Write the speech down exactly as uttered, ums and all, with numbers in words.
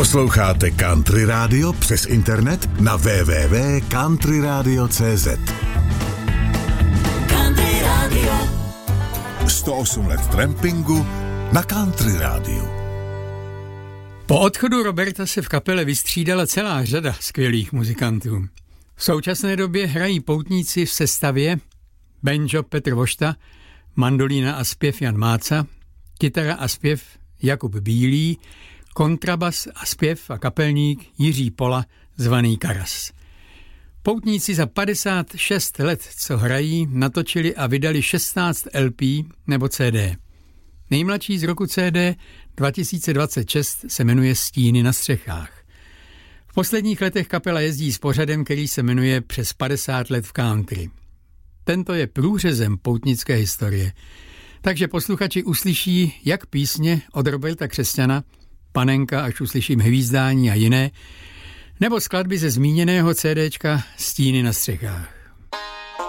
Posloucháte Country Radio přes internet na w w w tečka country radio tečka c z. Country Radio. sto osm let trampingu na Country Radio. Po odchodu Roberta se v kapele vystřídala celá řada skvělých muzikantů. V současné době hrají poutníci v sestavě banjo Petr Vošta, mandolína a zpěv Jan Máca, kytara a zpěv Jakub Bílý, kontrabas a zpěv a kapelník Jiří Pola, zvaný Karas. Poutníci za padesát šest let, co hrají, natočili a vydali šestnáct L P nebo C D. Nejmladší z roku C D dva tisíce dvacet šest se jmenuje Stíny na střechách. V posledních letech kapela jezdí s pořadem, který se jmenuje Přes padesát let v country. Tento je průřezem poutnické historie. Takže posluchači uslyší jak písně od Roberta Křesťana, Panenka, až uslyším Hvízdání a jiné, nebo skladby ze zmíněného CDčka Stíny na střechách.